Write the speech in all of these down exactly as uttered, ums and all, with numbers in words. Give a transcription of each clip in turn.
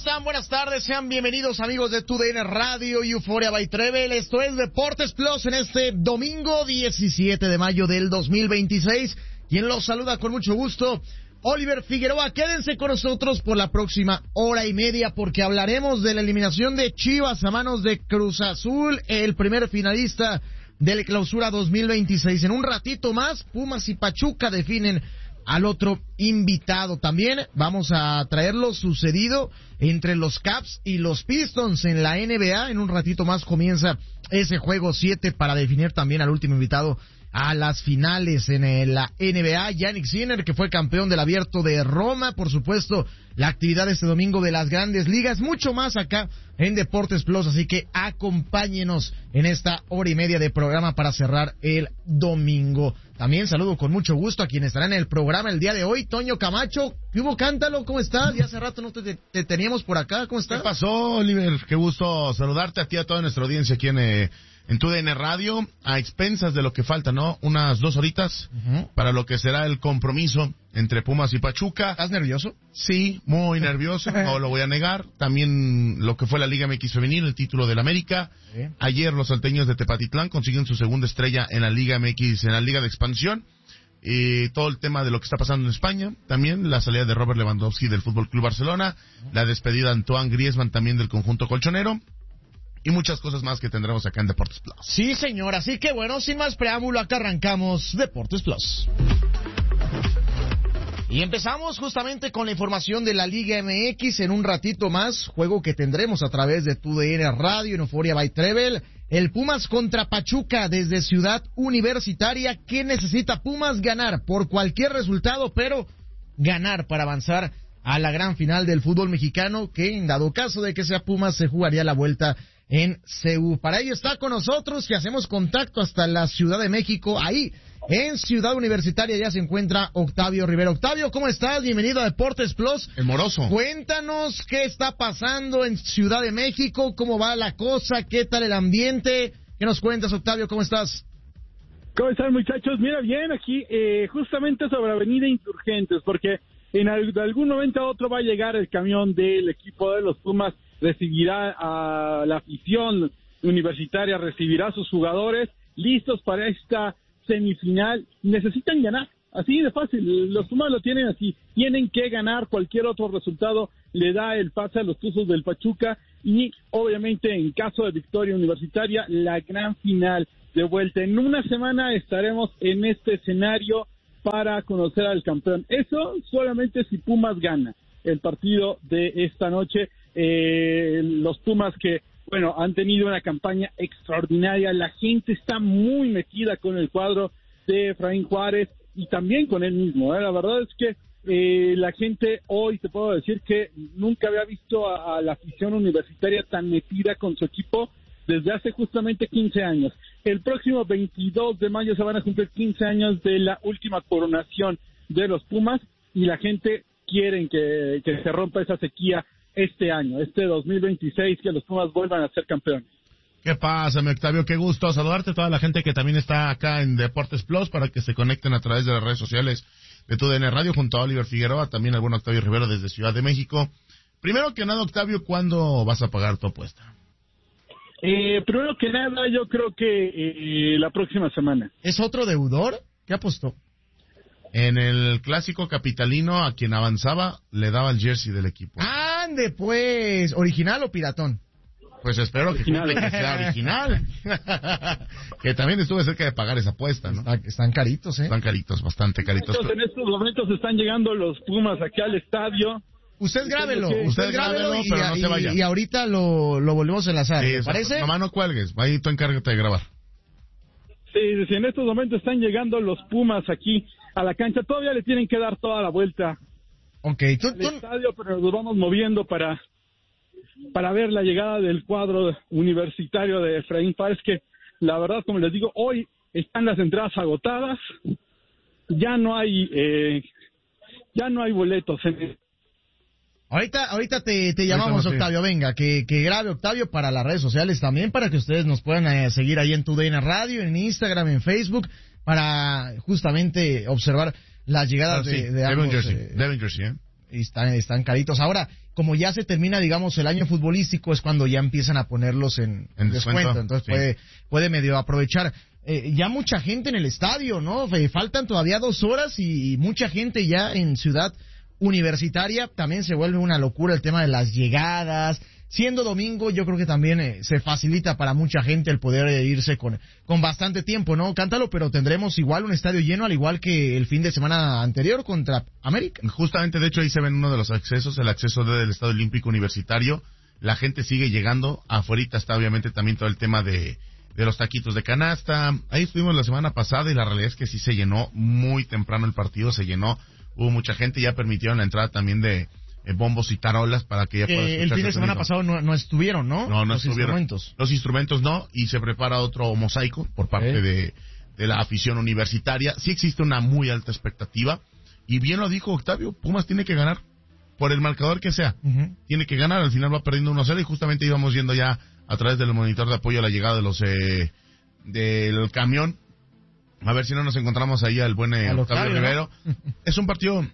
están? Buenas tardes, sean bienvenidos amigos de Tu D N Radio y Euphoria by Trevel. Esto es Deportes Plus en este domingo diecisiete de mayo del dos mil veintiséis. Quien los saluda con mucho gusto, Oliver Figueroa. Quédense con nosotros por la próxima hora y media porque hablaremos de la eliminación de Chivas a manos de Cruz Azul, el primer finalista del Clausura dos mil veintiséis. En un ratito más, Pumas y Pachuca definen al otro invitado. También vamos a traer lo sucedido entre los Caps y los Pistons en la N B A. En un ratito más comienza ese juego siete para definir también al último invitado a las finales en la N B A. Jannik Sinner, que fue campeón del Abierto de Roma. Por supuesto, la actividad este domingo de las Grandes Ligas. Mucho más acá en Deportes Plus, así que acompáñenos en esta hora y media de programa para cerrar el domingo. También saludo con mucho gusto a quien estará en el programa el día de hoy. Toño Camacho, ¿qué hubo? Cántalo, ¿cómo estás? Ya hace rato no te, te teníamos por acá, ¿cómo estás? ¿Qué pasó, Oliver? Qué gusto saludarte a ti y a toda nuestra audiencia aquí en... Eh... en Tu D N Radio, a expensas de lo que falta, ¿no? Unas dos horitas uh-huh. para lo que será el compromiso entre Pumas y Pachuca. ¿Estás nervioso? Sí, muy nervioso, no lo voy a negar. También lo que fue la Liga M X Femenil, el título del América. ¿Sí? Ayer los salteños de Tepatitlán consiguen su segunda estrella en la Liga M X, en la Liga de Expansión. Y todo el tema de lo que está pasando en España, también la salida de Robert Lewandowski del Fútbol Club Barcelona, uh-huh. la despedida de Antoine Griezmann también del conjunto colchonero. Y muchas cosas más que tendremos acá en Deportes Plus. Sí, señor. Así que bueno, sin más preámbulo, acá arrancamos Deportes Plus. Y empezamos justamente con la información de la Liga M X. En un ratito más, juego que tendremos a través de Tu D N Radio en Euphoria by Trevel. El Pumas contra Pachuca desde Ciudad Universitaria. ¿Qué necesita Pumas? Ganar por cualquier resultado, pero ganar para avanzar a la gran final del fútbol mexicano, que en dado caso de que sea Pumas se jugaría la vuelta en C U. Para ello está con nosotros y hacemos contacto hasta la Ciudad de México. Ahí, en Ciudad Universitaria, ya se encuentra Octavio Rivera. Octavio, ¿cómo estás? Bienvenido a Deportes Plus. El moroso. Cuéntanos qué está pasando en Ciudad de México, cómo va la cosa, qué tal el ambiente. ¿Qué nos cuentas, Octavio? ¿Cómo estás? ¿Cómo están, muchachos? Mira, bien, aquí eh, justamente sobre Avenida Insurgentes, porque en al, de algún momento a otro va a llegar el camión del equipo de los Pumas, recibirá a la afición universitaria, recibirá a sus jugadores listos para esta semifinal. Necesitan ganar, así de fácil. Los Pumas lo tienen así, tienen que ganar. Cualquier otro resultado le da el pase a los Tuzos del Pachuca y obviamente en caso de victoria universitaria, la gran final de vuelta. En una semana estaremos en este escenario para conocer al campeón. Eso solamente si Pumas gana el partido de esta noche. Eh, los Pumas que, bueno, han tenido una campaña extraordinaria. La gente está muy metida con el cuadro de Efraín Juárez y también con él mismo, ¿eh? La verdad es que eh, la gente hoy, te puedo decir que nunca había visto a, a la afición universitaria tan metida con su equipo desde hace justamente quince años. El próximo veintidós de mayo se van a cumplir quince años de la última coronación de los Pumas y la gente quiere que, que se rompa esa sequía este año, este dos mil veintiséis, que los Pumas vuelvan a ser campeones. ¿Qué pasa, mi Octavio? Qué gusto saludarte a toda la gente que también está acá en Deportes Plus para que se conecten a través de las redes sociales de Tu D N Radio junto a Oliver Figueroa, también al buen Octavio Rivera desde Ciudad de México. Primero que nada, Octavio, ¿cuándo vas a pagar tu apuesta? Eh, primero que nada, yo creo que eh, la próxima semana. ¿Es otro deudor? ¿Qué apostó? En el clásico capitalino, a quien avanzaba, le daba el jersey del equipo. ¡Ande, pues! ¿Original o piratón? Pues espero original. que, que sea original. Que también estuve cerca de pagar esa apuesta, ¿no? Están, están caritos, ¿eh? Están caritos, bastante caritos. Entonces, en estos momentos están llegando los Pumas aquí al estadio. Usted grábelo, usted, usted grábelo, y, pero no se vaya. Y, y ahorita lo, lo volvemos a enlazar, sí, ¿te parece? Nomás no cuelgues, ahí tú encárgate de grabar. Sí, sí, en estos momentos están llegando los Pumas aquí a la cancha. Todavía le tienen que dar toda la vuelta okay, tú, al tú... estadio, pero nos vamos moviendo para para ver la llegada del cuadro universitario de Efraín Juárez, que la verdad, como les digo, hoy están las entradas agotadas, ya no hay eh, ya no hay boletos. Ahorita, ahorita te, te llamamos, Octavio, venga, que, que grabe Octavio para las redes sociales también, para que ustedes nos puedan eh, seguir ahí en Tu D N Radio, en Instagram, en Facebook, para justamente observar las llegadas ah, sí. de, de ambos. Devin Jersey, Eh, Devin Jersey, ¿eh? están, están caritos. Ahora, como ya se termina, digamos, el año futbolístico, es cuando ya empiezan a ponerlos en, en descuento, descuento, entonces sí. puede, puede medio aprovechar. Eh, ya mucha gente en el estadio, ¿no? Eh, faltan todavía dos horas y, y mucha gente ya en Ciudad Universitaria. También se vuelve una locura el tema de las llegadas. Siendo domingo, yo creo que también eh, se facilita para mucha gente el poder eh, irse con, con bastante tiempo, ¿no? Cántalo, pero tendremos igual un estadio lleno, al igual que el fin de semana anterior contra América. Justamente, de hecho, ahí se ven uno de los accesos, el acceso del Estadio Olímpico Universitario. La gente sigue llegando. Afuerita está obviamente también todo el tema de, de los taquitos de canasta. Ahí estuvimos la semana pasada y la realidad es que sí se llenó muy temprano el partido, se llenó. Hubo mucha gente, ya permitieron la entrada también de eh, bombos y tarolas para que ya pueda eh, El fin de semana pasado no, no estuvieron, ¿no? No, no los estuvieron. Instrumentos. Los instrumentos no, y se prepara otro mosaico por parte ¿Eh? de, de la afición universitaria. Sí existe una muy alta expectativa, y bien lo dijo Octavio, Pumas tiene que ganar, por el marcador que sea. Uh-huh. Tiene que ganar, al final va perdiendo uno a cero, y justamente íbamos viendo ya a través del monitor de apoyo a la llegada de los eh, del camión. A ver si no nos encontramos ahí al buen eh, Al Octavio, Octavio, Rivero. ¿no? Es un partido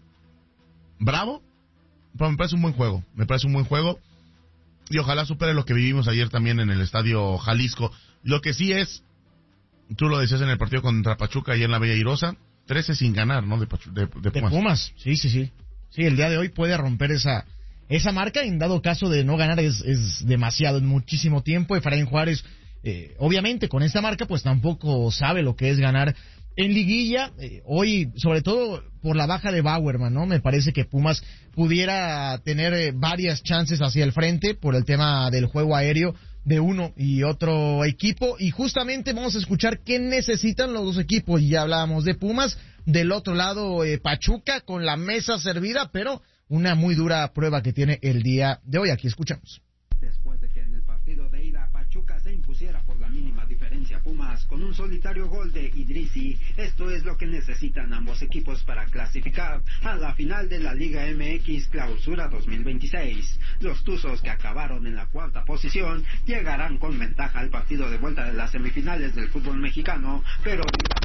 bravo, pero me parece un buen juego. Me parece un buen juego. Y ojalá supere lo que vivimos ayer también en el Estadio Jalisco. Lo que sí es, tú lo decías en el partido contra Pachuca y en la Bella Irosa, trece sin ganar, ¿no? De, Pachu- de, de De Pumas. Pumas, sí, sí, sí. Sí, el día de hoy puede romper esa esa marca. En dado caso de no ganar es, es demasiado, en muchísimo tiempo. Efraín Juárez, eh, obviamente con esta marca, pues tampoco sabe lo que es ganar en liguilla. Eh, hoy, sobre todo por la baja de Bauerman, ¿no? Me parece que Pumas pudiera tener eh, varias chances hacia el frente por el tema del juego aéreo de uno y otro equipo, y justamente vamos a escuchar qué necesitan los dos equipos. Ya hablábamos de Pumas, del otro lado eh, Pachuca con la mesa servida, pero una muy dura prueba que tiene el día de hoy. Aquí escuchamos. Después de que en el partido de ida Pachuca se impusiera por la mínima diferencia a Pumas con un solitario gol de Idrisi, esto es lo que necesitan ambos equipos para clasificar a la final de la Liga M X Clausura dos mil veintiséis. Los Tuzos, que acabaron en la cuarta posición, llegarán con ventaja al partido de vuelta de las semifinales del fútbol mexicano, pero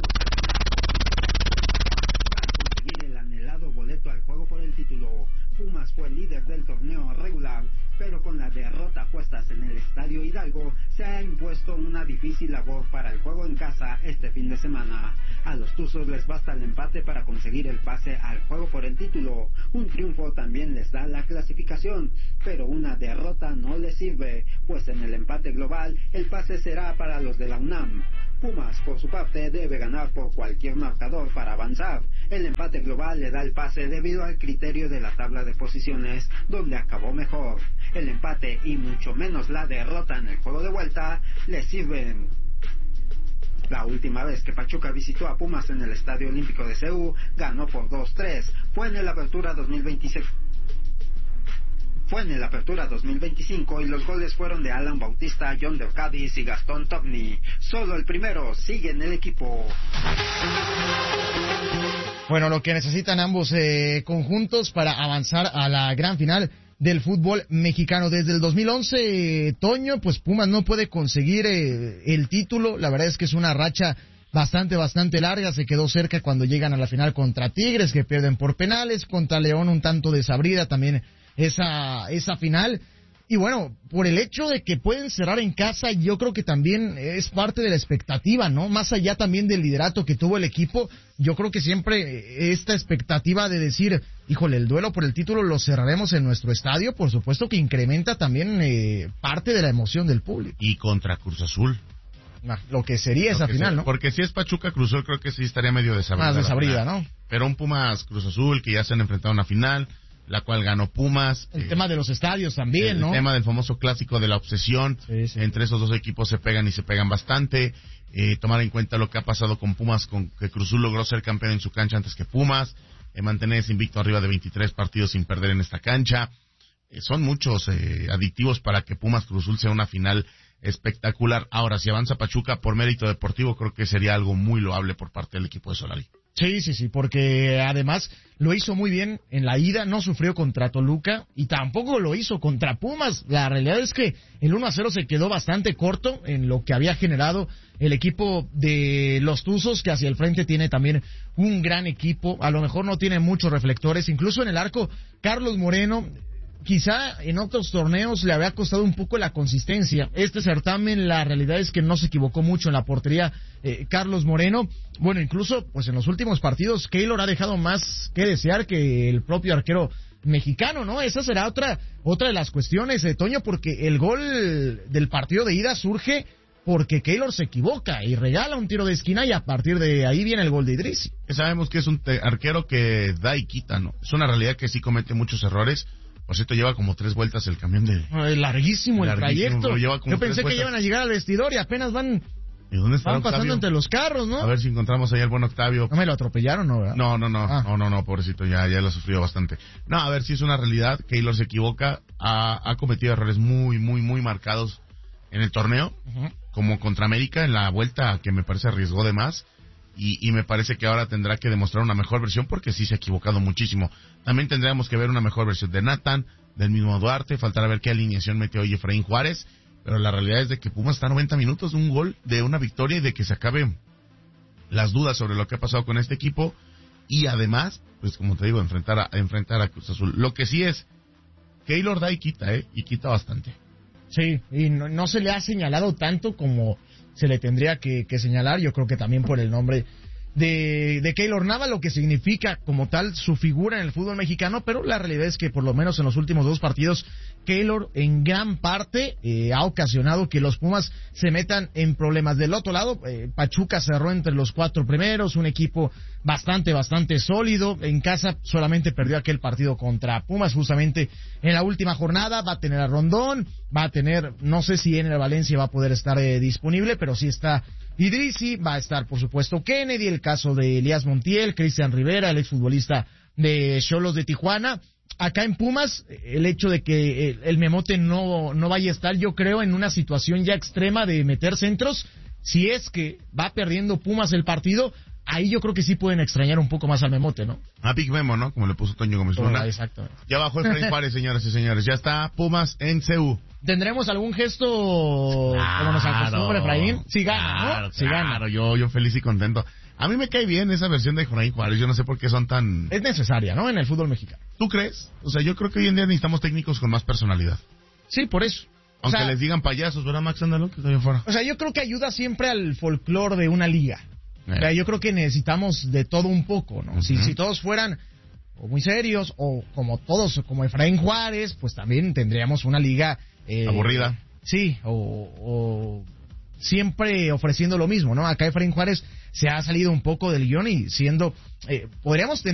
conseguir el anhelado boleto al juego por el título. Pumas fue líder del torneo regular, pero con la derrota puestas en el Estadio Hidalgo, se ha impuesto una difícil labor para el juego en casa este fin de semana. A los Tuzos les basta el empate para conseguir el pase al juego por el título. Un triunfo también les da la clasificación, pero una derrota no les sirve, pues en el empate global el pase será para los de la UNAM. Pumas, por su parte, debe ganar por cualquier marcador para avanzar. El empate global le da el pase debido al criterio de la tabla de posiciones, donde acabó mejor. El empate y mucho menos la derrota en el juego de vuelta le sirven. La última vez que Pachuca visitó a Pumas en el Estadio Olímpico de Seúl, ganó por dos tres. Fue en el Apertura dos mil veintiséis. Fue en el Apertura dos mil veinticinco y los goles fueron de Alan Bautista, John de Ocadis y Gastón Togni. Solo el primero sigue en el equipo. Bueno, lo que necesitan ambos eh, conjuntos para avanzar a la gran final del fútbol mexicano. Desde el dos mil once, eh, Toño, pues Pumas no puede conseguir eh, el título. La verdad es que es una racha bastante, bastante larga. Se quedó cerca cuando llegan a la final contra Tigres, que pierden por penales, contra León un tanto desabrida también esa esa final. Y bueno, por el hecho de que pueden cerrar en casa, yo creo que también es parte de la expectativa, ¿no? Más allá también del liderato que tuvo el equipo, yo creo que siempre esta expectativa de decir, híjole, el duelo por el título lo cerraremos en nuestro estadio, por supuesto que incrementa también eh, parte de la emoción del público. Y contra Cruz Azul. Lo que sería Lo esa que final, sea, ¿no? Porque si es Pachuca Cruz Azul, creo que sí estaría medio desabrida. Más desabrida, ¿no? ¿no? Pero un Pumas Cruz Azul, que ya se han enfrentado a una final, la cual ganó Pumas. El eh, tema de los estadios también, el ¿no? El tema del famoso clásico de la obsesión. Sí, sí. Entre esos dos equipos se pegan y se pegan bastante. Eh, tomar en cuenta lo que ha pasado con Pumas, con que Cruz Azul logró ser campeón en su cancha antes que Pumas. Eh, mantener ese invicto arriba de veintitrés partidos sin perder en esta cancha. Eh, son muchos eh, adictivos para que Pumas Cruz Azul sea una final espectacular. Ahora, si avanza Pachuca por mérito deportivo, creo que sería algo muy loable por parte del equipo de Solari. Sí, sí, sí, porque además lo hizo muy bien en la ida, no sufrió contra Toluca y tampoco lo hizo contra Pumas. La realidad es que el uno a cero se quedó bastante corto en lo que había generado el equipo de los Tuzos, que hacia el frente tiene también un gran equipo. A lo mejor no tiene muchos reflectores, incluso en el arco, Carlos Moreno. Quizá en otros torneos le había costado un poco la consistencia. Este certamen, la realidad es que no se equivocó mucho en la portería eh, Carlos Moreno. Bueno, incluso pues en los últimos partidos, Keylor ha dejado más que desear que el propio arquero mexicano, ¿no? Esa será otra otra de las cuestiones, eh, Toño, porque el gol del partido de ida surge porque Keylor se equivoca y regala un tiro de esquina y a partir de ahí viene el gol de Idrissi. Sabemos que es un te- arquero que da y quita, ¿no? Es una realidad que sí comete muchos errores. Por cierto, lleva como tres vueltas el camión de... Ay, larguísimo el larguísimo, trayecto. lleva como Yo pensé tres que iban a llegar al vestidor y apenas van, ¿Y dónde está van Octavio? pasando entre los carros, ¿no? A ver si encontramos ahí al buen Octavio. No me lo atropellaron, ¿no? ¿verdad? No, no, no, Ah. no, no, no, pobrecito, ya, ya lo sufrió bastante. No, a ver si es una realidad. Keylor se equivoca, ha, ha cometido errores muy, muy, muy marcados en el torneo, Uh-huh. como contra América en la vuelta que me parece arriesgó de más. Y, y me parece que ahora tendrá que demostrar una mejor versión porque sí se ha equivocado muchísimo. También tendríamos que ver una mejor versión de Nathan, del mismo Duarte, faltará ver qué alineación mete hoy Efraín Juárez, pero la realidad es de que Pumas está a noventa minutos de un gol, de una victoria y de que se acaben las dudas sobre lo que ha pasado con este equipo y además, pues como te digo, enfrentar a, enfrentar a Cruz Azul. Lo que sí es, Keylor da y quita, ¿eh? Y quita bastante. Sí, y no, no se le ha señalado tanto como se le tendría que, que señalar, yo creo que también por el nombre de, de Keylor Nava, lo que significa como tal su figura en el fútbol mexicano, pero la realidad es que por lo menos en los últimos dos partidos, Keylor en gran parte eh, ha ocasionado que los Pumas se metan en problemas. Del otro lado, eh, Pachuca cerró entre los cuatro primeros, un equipo bastante, bastante sólido. En casa solamente perdió aquel partido contra Pumas, justamente en la última jornada. Va a tener a Rondón, va a tener, no sé si en el Valencia va a poder estar eh, disponible, pero sí está Idrissi, va a estar por supuesto Kennedy, el caso de Elías Montiel, Cristian Rivera, el exfutbolista de Xolos de Tijuana. Acá en Pumas, el hecho de que el, el Memote no, no vaya a estar, yo creo, en una situación ya extrema de meter centros, si es que va perdiendo Pumas el partido, ahí yo creo que sí pueden extrañar un poco más al Memote, ¿no? A Big Memo, ¿no? Como le puso Toño Gómez Luna. Oh, exacto. Ya bajó Efraín Juárez, señoras y señores. Ya está Pumas en C U. ¿Tendremos algún gesto claro, como nos acostumbra Efraín? Si gana, claro, ¿no? Si claro, gana. yo, yo feliz y contento. A mí me cae bien esa versión de Efraín Juárez. Yo no sé por qué son tan... Es necesaria, ¿no? En el fútbol mexicano. ¿Tú crees? O sea, yo creo que hoy en día necesitamos técnicos con más personalidad. Sí, por eso. O Aunque sea, les digan payasos, ¿verdad, Max? Ándalo, que estoy afuera. O sea, yo creo que ayuda siempre al folclore de una liga. Eh. O sea, yo creo que necesitamos de todo un poco, ¿no? Uh-huh. Si, si todos fueran o muy serios o como todos, como Efraín Juárez, pues también tendríamos una liga... Eh, aburrida. Sí, o, o siempre ofreciendo lo mismo, ¿no? Acá Efraín Juárez se ha salido un poco del guión y siendo... Eh, podríamos tener